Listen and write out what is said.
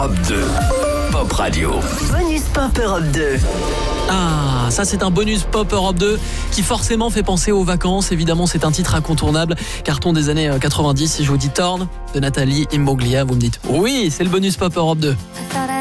Europe 2. Pop Radio. Bonus Pop Europe 2. Ah, ça c'est un bonus Pop Europe 2 qui forcément fait penser aux vacances. Évidemment, c'est un titre incontournable, carton des années 90. Si je vous dis Torn de Nathalie Immoglia, vous me dites oui, c'est le bonus Pop Europe 2.